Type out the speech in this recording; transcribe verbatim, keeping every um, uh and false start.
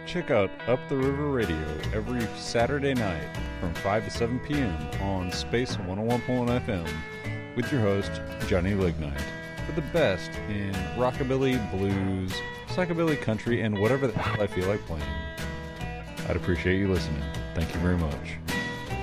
check out Up the River Radio every Saturday night from five to seven p.m. on Space one oh one point one F M with your host, Johnny Lignite, for the best in rockabilly, blues, psychobilly, country, and whatever the hell I feel like playing. I'd appreciate you listening. Thank you very much.